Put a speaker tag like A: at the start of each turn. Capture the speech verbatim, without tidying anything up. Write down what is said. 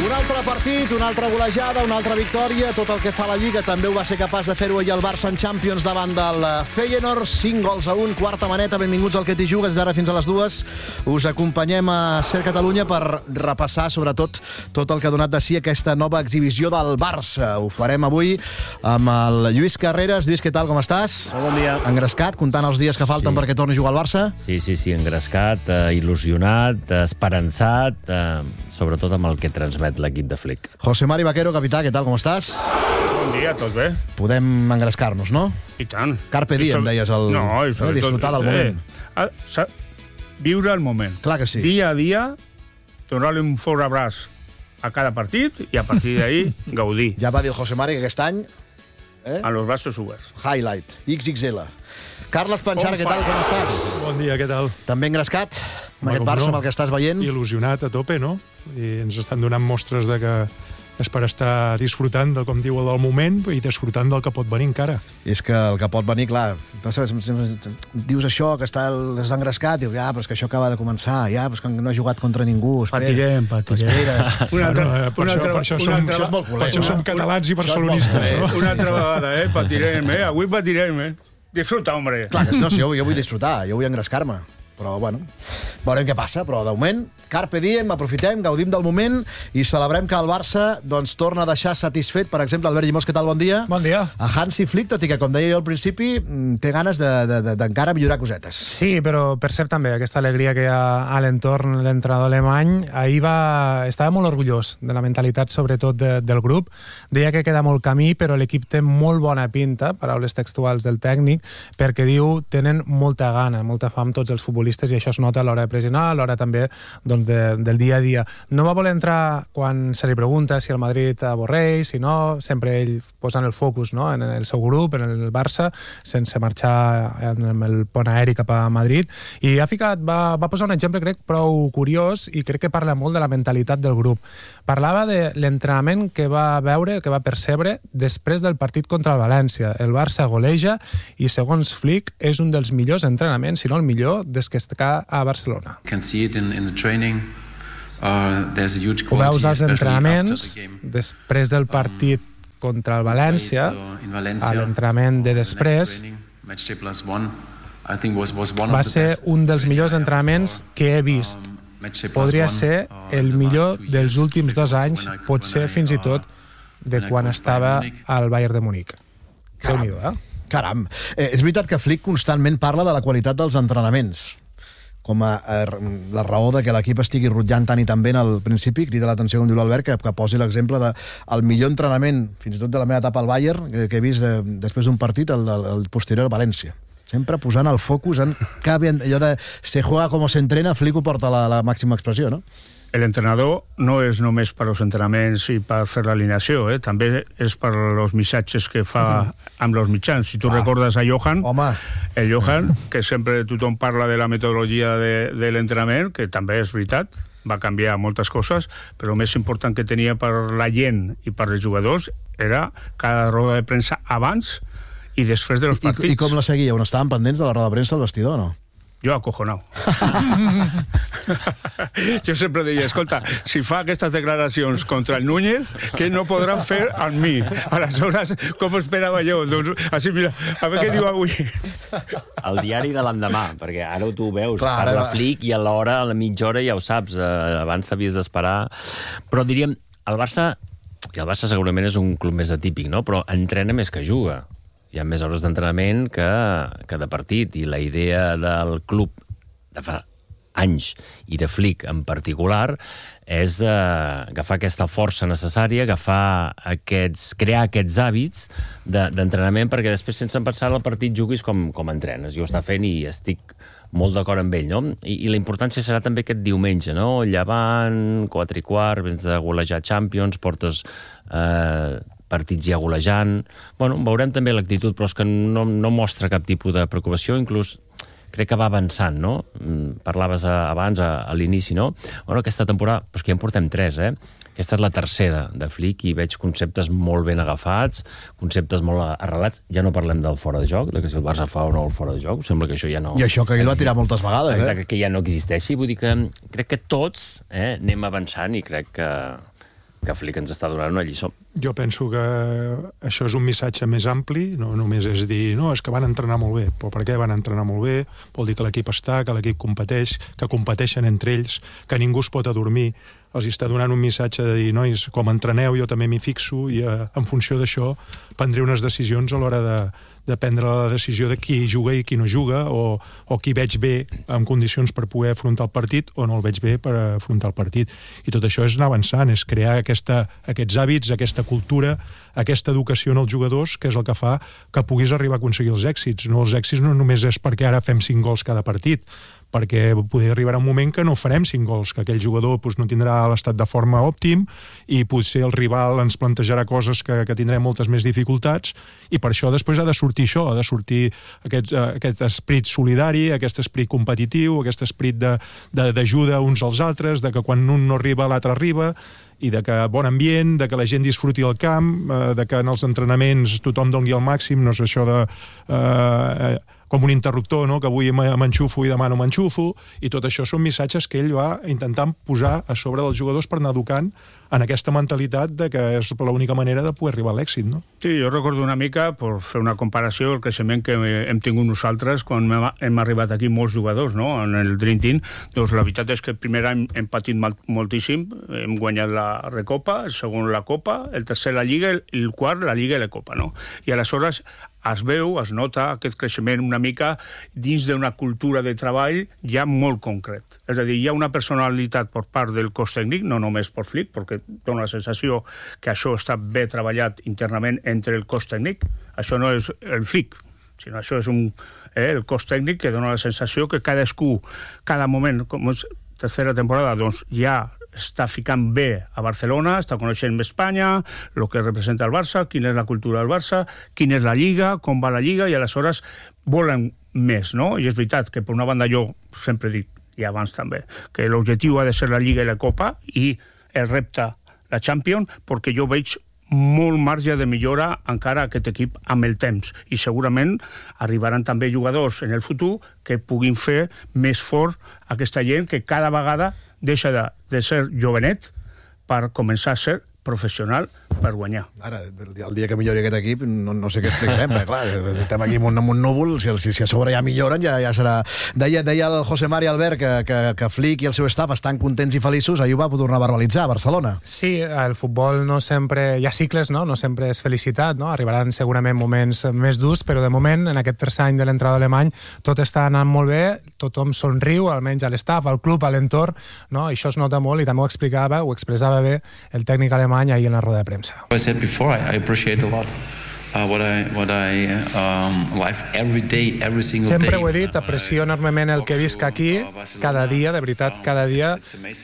A: Un altre partit, una altra golejada, una altra victòria. Tot el que fa la Lliga també ho va ser capaç de fer-ho ahir el Barça en Champions davant del Feyenoord. cinc gols a un, quarta maneta. Benvinguts al Que t'hi jugues d'ara fins a les dues. Us acompanyem a Ser Catalunya per repassar, sobretot, tot el que ha donat de si aquesta nova exhibició del Barça. Ho farem avui amb el Lluís Carreras. Lluís, què tal, com estàs?
B: Bon dia.
A: Engrescat, comptant els dies que falten
B: Sí.
A: perquè torni a jugar al Barça?
B: Sí, sí, sí, engrescat, eh, il·lusionat, eh, esperançat, eh, sobretot amb el que transmet l'equip de Flick.
A: José Mari Vaquero, capità, què tal, com estàs?
C: Bon dia, tot bé?
A: Podem engrescar-nos, no?
C: I tant.
A: Carpe diem,
C: I sobre-
A: deies, el...
C: No, i sobretot...
A: disfrutar del moment.
C: Eh, a- viure el moment.
A: Clar que sí.
C: Dia a dia, donar-li un fort abraç a cada partit i a partir d'ahir gaudir.
A: Ja va dir el José Mari que aquest any... Eh?
C: A los braços oberts.
A: Highlight, X X L. Carles Planxara,
C: On
A: què tal,
C: fire.
A: com estàs?
D: Bon dia, què tal?
A: També engrescat amb
D: Home,
A: aquest
D: com
A: Barça,
D: no.
A: amb el que estàs veient?
D: Il·lusionat a tope, no? I ens estan donant mostres de que és per estar disfrutant de, com diu, el del moment i disfrutant del que pot venir encara.
A: És que el que pot venir, clar, passa, dius això, que està, està engrescat, dius, ja, però és que això acaba de començar, ja, però és que no ha jugat contra ningú, espera.
C: Patirem, patirem.
A: Espera.
C: Una altra,
D: Bueno, eh, per,
C: una
D: això,
C: altra,
D: per això
C: una
D: som,
C: altra,
A: això és molt
D: per
A: culer,
D: això
A: no?
D: som catalans i
A: Això és
D: barcelonistes.
A: molt
D: No?
A: culer.
C: una altra vegada, eh? Patirem, eh? Avui patirem, eh? Disfruta, hombre.
A: Clar, que no, si jo, jo vull disfrutar, jo vull engrescar-me. Però, bueno, veurem què passa. Però, de moment, carpe diem, aprofitem, gaudim del moment i celebrem que el Barça doncs, torna a deixar satisfet, per exemple, Albert Llimós, què tal, bon dia?
E: Bon dia.
A: A Hansi Flick, tot i que, com deia jo al principi, mm, té ganes d'encara de, de, de millorar cosetes.
E: Sí, però percep també aquesta alegria que hi ha a l'entorn l'entrenador alemany. Ahir va... estava molt orgullós de la mentalitat, sobretot, de, del grup. Deia que queda molt camí, però l'equip té molt bona pinta, paraules textuals del tècnic, perquè diu tenen molta gana, molta fam tots els futbolistes, i això es nota a l'hora de pressionar, a l'hora també doncs, de, del dia a dia. No va voler entrar quan se li pregunta si el Madrid avorreix, si no, sempre ell posant el focus, no?, en el seu grup, en el Barça, sense marxar en el pont aeri cap a Madrid, i ha ficat, va, va posar un exemple, crec, prou curiós, i crec que parla molt de la mentalitat del grup. Parlava de l'entrenament que va veure, que va percebre després del partit contra el València. El Barça goleja i, segons Flick, és un dels millors entrenaments, si no el millor, des que està a Barcelona.
F: Can see it in, in the training. Uh, there's a huge
E: Ho
F: quality,
E: veus als
F: especially
E: entrenaments,
F: after the game.
E: després del partit contra el València,
F: Played, uh, in Valencia,
E: a l'entrenament de
F: uh, the next
E: després,
F: training, match day plus one, I think was, was one
E: va
F: of the
E: ser
F: best
E: un dels
F: training
E: millors
F: I ever
E: entrenaments
F: saw.
E: que he vist.
F: Um, match day plus
E: Podria
F: one,
E: ser
F: uh,
E: el
F: in the
E: millor
F: last two
E: dels
F: years,
E: últims dos
F: because
E: anys,
F: when I-
E: potser
F: when I,
E: fins i
F: uh,
E: tot de
F: when I
E: quan
F: coached
E: estava
F: Bayern Munich.
E: al Bayern de Múnich. Déu-n'hi-do, eh?
A: Caram. Eh, és veritat que Flick constantment parla de la qualitat dels entrenaments com a, a la raó de que l'equip estigui rutllant tant i tan bé al principi. Crida l'atenció, com diu l'Albert, que, que posi l'exemple del millor entrenament, fins i tot de la meva etapa al Bayern, que, que he vist eh, després d'un partit, el, el, el posterior a València. Sempre posant el focus en cap, allò de se juega como se entrena, Flick ho porta a la, la màxima expressió, no?
C: El entrenador no és només per als entrenaments i per fer l'alineació, eh? També és per els missatges que fa amb els mitjans. Si tu
A: Ah.
C: recordes a Johan,
A: Home,
C: el Johan, que sempre tothom parla de la metodologia de, de l'entrenament, que també és veritat, va canviar moltes coses, però el més important que tenia per la gent i per els jugadors era cada roda de premsa abans i després dels
A: i,
C: partits.
A: i com la seguia? On estaven pendents de la roda de premsa al vestidor o no?
C: Jo acojonau. Jo sempre deia, escolta, si fa aquestes declaracions contra el Núñez, què no podran fer amb mi? Aleshores, com esperava jo? Doncs, així, mira, a veure què diu avui.
B: El diari de l'endemà, perquè ara tu ho veus,
A: Clar,
B: parla
A: ara-
B: Flick i a l'hora, a la mitja hora ja ho saps, eh, abans t'havies d'esperar. Però diríem, el Barça, i el Barça segurament és un club més atípic, no?, però entrena més que juga. Hi ha més hores d'entrenament que, que de partit, i la idea del club de fa anys, i de Flick en particular, és eh, agafar aquesta força necessària, agafar aquests, crear aquests hàbits de, d'entrenament, perquè després, sense pensar en el partit, juguis com, com entrenes. Jo ho està fent i estic molt d'acord amb ell, no? I, i la importància serà també aquest diumenge, no? Llevant, quatre i quart, vens de golejar Champions, portes eh, partits ja golejant. Bueno, veurem també l'actitud, però és que no, no mostra cap tipus de preocupació, inclús crec que va avançant, no? Parlaves a, abans, a, a l'inici, no? Bueno, aquesta temporada, però és que ja en portem tres, eh? Aquesta és la tercera de Flick i veig conceptes molt ben agafats, conceptes molt arrelats. Ja no parlem del fora de joc, de que si el Barça fa o no el fora de joc, sembla que això ja no...
A: I això que ell va tirar moltes vegades, eh?
B: Exacte, que ja no existeixi. Vull dir que crec que tots eh, anem avançant i crec que que Flick ens està donant una lliçó.
D: Jo penso que això és un missatge més ampli, no només és dir, no, és que van entrenar molt bé, però per què van entrenar molt bé? Vol dir que l'equip està, que l'equip competeix, que competeixen entre ells, que ningú es pot adormir. Els està donant un missatge de dir, nois, com entreneu, jo també m'hi fixo i eh, en funció d'això prendré unes decisions a l'hora de, de prendre la decisió de qui juga i qui no juga, o, o qui veig bé en condicions per poder afrontar el partit o no el veig bé per afrontar el partit. I tot això és anar avançant, és crear aquesta, aquests hàbits, aquesta cultura, aquesta educació en els jugadors, que és el que fa que puguis arribar a aconseguir els èxits. No, els èxits no només és perquè ara fem cinc gols cada partit, perquè poder arribar a un moment que no farem cinc gols, que aquell jugador doncs, no tindrà l'estat de forma òptim i potser el rival ens plantejarà coses que, que tindrem moltes més dificultats, i per això després ha de sortir això, ha de sortir aquest, uh, aquest esperit solidari, aquest esperit competitiu, aquest esperit d'ajuda uns als altres, de que quan un no arriba l'altre arriba, i de que bon ambient, de que la gent disfruti el camp, eh, de que en els entrenaments tothom doni el màxim, no és això de... Eh, com un interruptor, no? Que avui m'enxufo i demà no m'enxufo, i tot això són missatges que ell va intentant posar a sobre dels jugadors per anar educant en aquesta mentalitat de que és l'única manera de poder arribar a l'èxit, no?
C: Sí, jo recordo una mica, per fer una comparació, el creixement que hem tingut nosaltres quan hem arribat aquí molts jugadors, no?, en el Dream Team. Doncs la veritat és que el primer any hem patit moltíssim, hem guanyat la Recopa, el segon la Copa, el tercer la Lliga, el quart la Lliga i la Copa, no? I aleshores es veu, es nota aquest creixement una mica dins d'una cultura de treball ja molt concret. És a dir, hi ha una personalitat per part del cos tècnic, no només per Flick, perquè dona la sensació que això està bé treballat internament entre el cos tècnic. Això no és el Flick, sinó això és un, eh, el cos tècnic que dona la sensació que cadascú, cada moment, com és tercera temporada, doncs ja està ficant bé a Barcelona, està coneixent Espanya, el que representa el Barça, quina és la cultura del Barça, quina és la Lliga, com va la Lliga, i aleshores volen més, no? I és veritat que per una banda jo sempre dic, i abans també, que l'objectiu ha de ser la Lliga i la Copa, i el repte la Champions, perquè jo veig molt marge de millora encara aquest equip amb el temps, i segurament arribaran també jugadors en el futur que puguin fer més fort aquesta gent que cada vegada deixa de, de ser jovenet per començar a ser professional per guanyar.
A: Ara, el dia que millori aquest equip, no, no sé què explicarem, perquè clar, estem aquí amb un, amb un núvol, si, si, si a sobre ja milloren, ja, ja serà... Deia, deia el José Mari Albert que, que, que Flick i el seu staff estan contents i feliços, ahir ho va tornar a verbalitzar a Barcelona.
E: Sí, el futbol no sempre... Hi ha cicles, no? No sempre és felicitat, no? Arribaran segurament moments més durs, però de moment, en aquest tercer any de l'entrenador alemany, tot està anant molt bé, tothom somriu, almenys a l'estaff, al club, a l'entorn, no? Això es nota molt, i també ho explicava, ho expressava bé el tècnic alemany ahir en la roda de premsa.
F: I said before, I, I appreciate a lot uh, what I what I um, live every day, every single day.
E: Sempre ho he dit, aprecio enormement el que visc aquí cada dia, de veritat, cada dia.